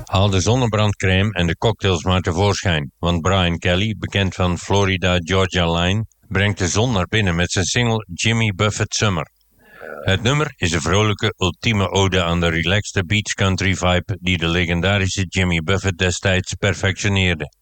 Haal de zonnebrandcrème en de cocktails maar tevoorschijn, want Brian Kelly, bekend van Florida Georgia Line, brengt de zon naar binnen met zijn single Jimmy Buffett Summer. Het nummer is een vrolijke, ultieme ode aan de relaxed beach country vibe die de legendarische Jimmy Buffett destijds perfectioneerde.